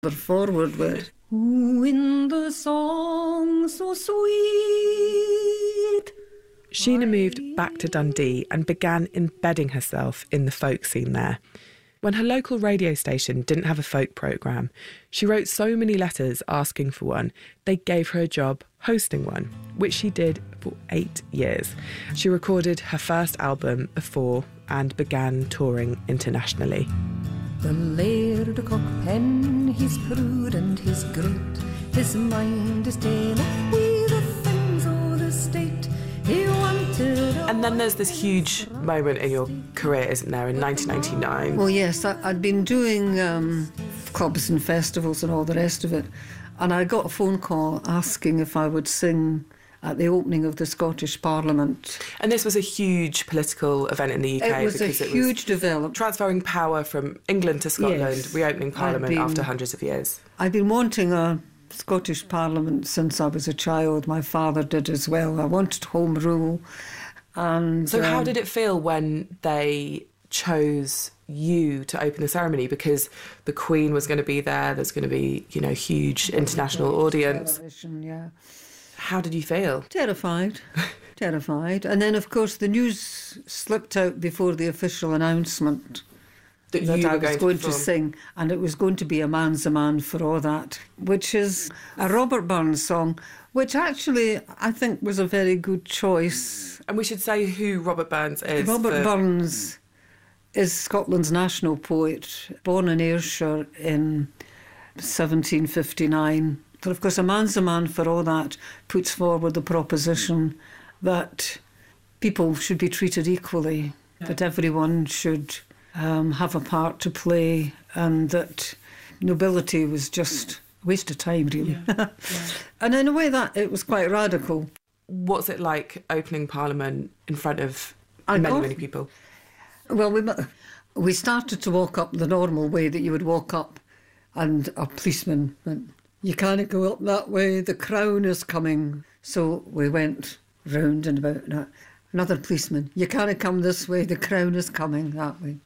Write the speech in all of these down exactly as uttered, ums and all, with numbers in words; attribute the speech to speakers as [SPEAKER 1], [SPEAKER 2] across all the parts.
[SPEAKER 1] forward with. Ooh, in the song so sweet.
[SPEAKER 2] Sheena moved back to Dundee and began embedding herself in the folk scene there. When her local radio station didn't have a folk programme, she wrote so many letters asking for one, they gave her a job hosting one, which she did for eight years. She recorded her first album of four and began touring internationally.
[SPEAKER 1] The Laird of Cockpen, he's prudent, he's great, his mind is ta'en up with the things o' the state. He wanted...
[SPEAKER 2] And then there's this huge moment in your career, isn't there, in nineteen ninety-nine?
[SPEAKER 1] Well, yes, I, I'd been doing um, clubs and festivals and all the rest of it, and I got a phone call asking if I would sing at the opening of the Scottish Parliament.
[SPEAKER 2] And this was a huge political event in the U K.
[SPEAKER 1] It was a
[SPEAKER 2] because
[SPEAKER 1] huge
[SPEAKER 2] it was
[SPEAKER 1] development.
[SPEAKER 2] Transferring power from England to Scotland,
[SPEAKER 1] Yes.
[SPEAKER 2] reopening Parliament
[SPEAKER 1] I'd been-
[SPEAKER 2] after hundreds of years.
[SPEAKER 1] I've been wanting a Scottish Parliament since I was a child. My father did as well. I wanted Home Rule. And
[SPEAKER 2] So how
[SPEAKER 1] um,
[SPEAKER 2] did it feel when they chose you to open the ceremony? Because the Queen was going to be there, there's going to be, you know, huge international audience.
[SPEAKER 1] television, yeah.
[SPEAKER 2] How did you feel?
[SPEAKER 1] Terrified, terrified. And then, of course, the news slipped out before the official announcement
[SPEAKER 2] That,
[SPEAKER 1] that
[SPEAKER 2] you
[SPEAKER 1] I
[SPEAKER 2] were
[SPEAKER 1] was
[SPEAKER 2] going,
[SPEAKER 1] going
[SPEAKER 2] to,
[SPEAKER 1] to
[SPEAKER 2] perform?
[SPEAKER 1] sing, and it was going to be A Man's a Man for All That, which is a Robert Burns song, which actually I think was a very good choice.
[SPEAKER 2] And we should say who Robert Burns is.
[SPEAKER 1] Robert
[SPEAKER 2] for-
[SPEAKER 1] Burns is Scotland's national poet, born in Ayrshire in seventeen fifty-nine. But of course, A Man's a Man for All That puts forward the proposition that people should be treated equally,
[SPEAKER 2] Yeah.
[SPEAKER 1] that everyone should um, have a part to play, and that nobility was just a waste of time, really.
[SPEAKER 2] Yeah. Yeah.
[SPEAKER 1] And in a way, that it was quite radical.
[SPEAKER 2] What's it like opening Parliament in front of
[SPEAKER 1] I
[SPEAKER 2] many,
[SPEAKER 1] got-
[SPEAKER 2] many people?
[SPEAKER 1] Well, we we started to walk up the normal way that you would walk up, and a policeman went, "You can't go up that way, the Crown is coming." So we went round and about that. Another policeman, "You can't come this way, the Crown is coming that way."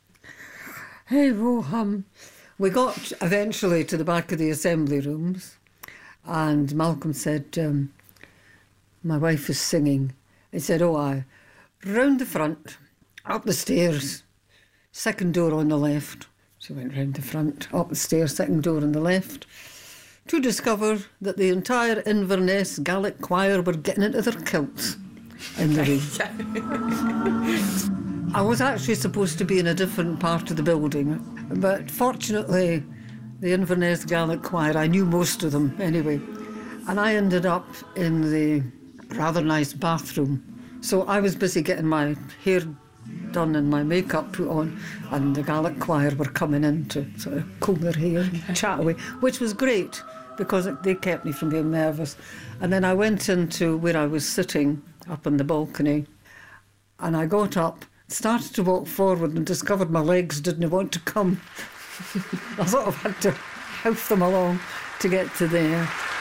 [SPEAKER 1] Hey, ho, hum. We got eventually to the back of the assembly rooms, and Malcolm said, um, "My wife is singing." He said, "Oh, aye, round the front, up the stairs, second door on the left." So we went round the front, up the stairs, second door on the left, to discover that the entire Inverness Gaelic choir were getting into their kilts in the room. I was actually supposed to be in a different part of the building, but fortunately the Inverness Gaelic choir, I knew most of them anyway, and I ended up in the rather nice bathroom. So I was busy getting my hair done and my makeup put on, and the Gaelic choir were coming in to sort of comb their hair and chat away, which was great because they kept me from being nervous. And then I went into where I was sitting up on the balcony, and I got up, started to walk forward, and discovered my legs didn't want to come. I sort of had to hoof them along to get to there.